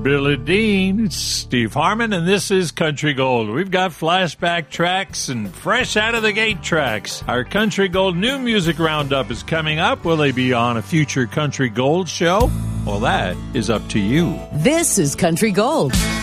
Billy Dean, it's Steve Harmon, and this is Country Gold. We've got flashback tracks and fresh out of the gate tracks. Our Country Gold new music roundup is coming up. Will they be on a future Country Gold show? Well, that is up to you. This is Country Gold.